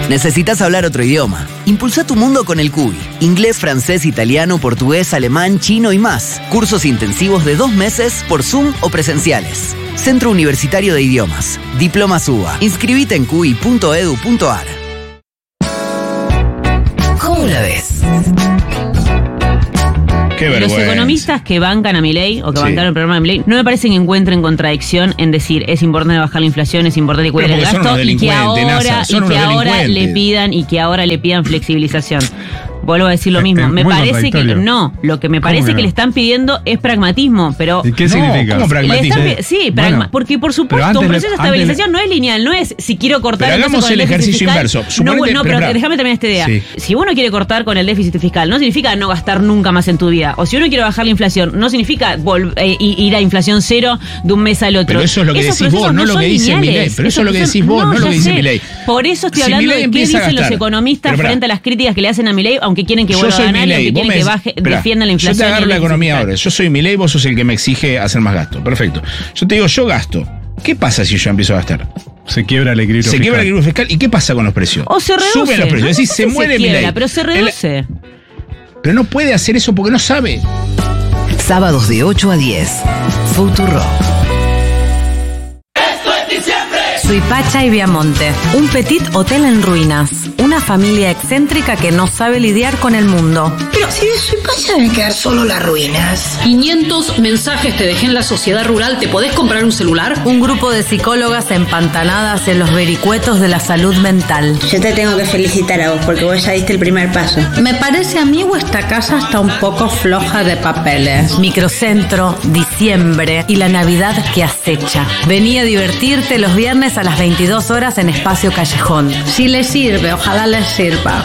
¿Necesitas hablar otro idioma? Impulsa tu mundo con el CUI. Inglés, francés, italiano, portugués, alemán, chino y más. Cursos intensivos de 2 meses por Zoom o presenciales. Centro Universitario de Idiomas. Diplomas UBA. Inscribite en cui.edu.ar. ¿Cómo la ves? Los economistas que bancan a Milei o que bancaron el programa de Milei no me parece que encuentren contradicción en decir es importante bajar la inflación, es importante cuidar el gasto y que ahora le pidan flexibilización. Vuelvo a decir lo mismo. Me parece que no. Lo que me parece que le están pidiendo es pragmatismo, pero ¿y qué significa? ¿Cómo pragmatismo? Porque por supuesto un proceso de estabilización no es lineal, no es si quiero cortar. Pero hagamos el ejercicio inverso. Pero déjame terminar esta idea. Sí. Si uno quiere cortar con el déficit fiscal, no significa no gastar nunca más en tu vida. O si uno quiere bajar la inflación, no significa ir a inflación cero de un mes al otro. Pero eso es lo que decís vos, no lo que dice Milei. Pero eso es lo que decís vos, no lo que dice Milei. Por eso estoy hablando de qué dicen los economistas frente a las críticas que le hacen a Milei, aunque quieren que vuelva a ganar y aunque quieren que defiendan la inflación. Yo te agarro la economía ahora. Yo soy Milei, vos sos el que me exige hacer más gasto. Perfecto. Yo te digo, yo gasto. ¿Qué pasa si yo empiezo a gastar? Se quiebra el equilibrio fiscal. Se quiebra el equilibrio fiscal. ¿Y qué pasa con los precios? O se reduce. Suben los precios. Es decir, se muere Milei. Pero se reduce. Pero no puede hacer eso porque no sabe. Sábados de 8 a 10. Futuro. Soy Pacha y Viamonte, un petit hotel en ruinas. Una familia excéntrica que no sabe lidiar con el mundo. Pero si de Soy Pacha deben quedar solo las ruinas. 500 mensajes te dejé en la sociedad rural. ¿Te podés comprar un celular? Un grupo de psicólogas empantanadas en los vericuetos de la salud mental. Yo te tengo que felicitar a vos porque vos ya diste el primer paso. Me parece a mí esta casa está un poco floja de papeles. Microcentro, diciembre y la Navidad que acecha. Vení a divertirte los viernes a las 22 horas en Espacio Callejón. Si les sirve, ojalá les sirva.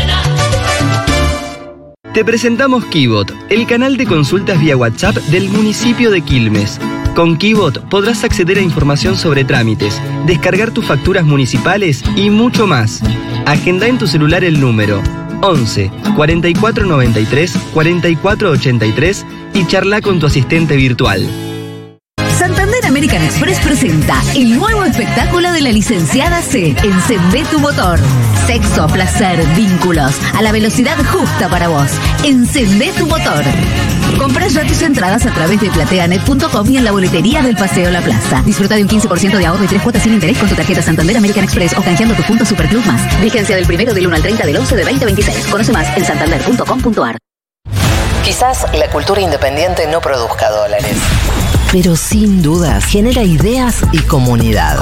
Te presentamos Kibot, el canal de consultas vía WhatsApp del municipio de Quilmes. Con Kibot podrás acceder a información sobre trámites, descargar tus facturas municipales y mucho más. Agenda en tu celular el número 11 4493 4483 y charla con tu asistente virtual. Santander American Express presenta el nuevo espectáculo de la licenciada C. Encendé tu motor. Sexo, placer, vínculos, a la velocidad justa para vos. Encendé tu motor. Comprá ya tus entradas a través de plateanet.com y en la boletería del Paseo La Plaza. Disfruta de un 15% de ahorro y 3 cuotas sin interés con tu tarjeta Santander American Express o canjeando tu punto Superclub Más. Vigencia del 1 del 1 al 30 del 11 de 2026. Conoce más en santander.com.ar. Quizás la cultura independiente no produzca dólares, pero sin dudas genera ideas y comunidad.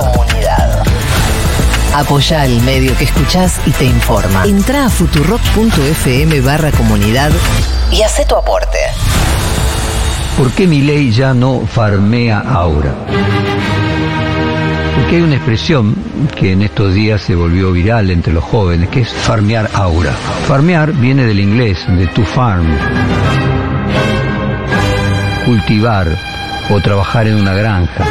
Apoyá el medio que escuchás y te informa. Entrá a futurock.fm/comunidad y hacé tu aporte. ¿Por qué Milei ya no farmea aura? Porque hay una expresión que en estos días se volvió viral entre los jóvenes, que es farmear aura. Farmear viene del inglés, de to farm. Cultivar o trabajar en una granja.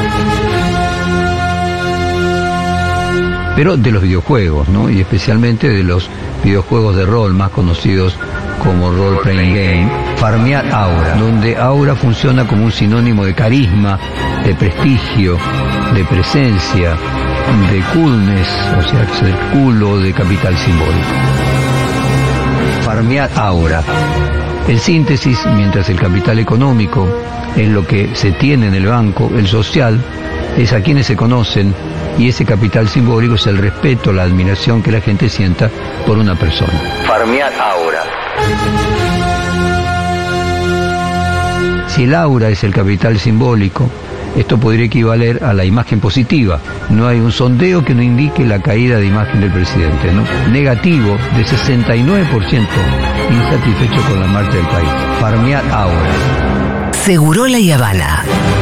Pero de los videojuegos, ¿no? Y especialmente de los videojuegos de rol más conocidos como Role Playing Game. Farmear aura, donde aura funciona como un sinónimo de carisma, de prestigio, de presencia, de coolness, o sea, ser cool o de capital simbólico. Farmear aura. En síntesis, mientras el capital económico es lo que se tiene en el banco, el social es a quienes se conocen y ese capital simbólico es el respeto, la admiración que la gente sienta por una persona. Farmear aura. Si el aura es el capital simbólico, esto podría equivaler a la imagen positiva. No hay un sondeo que no indique la caída de imagen del presidente, ¿no? Negativo de 69%, insatisfecho con la marcha del país. Farmear ahora. Segurola y Habana.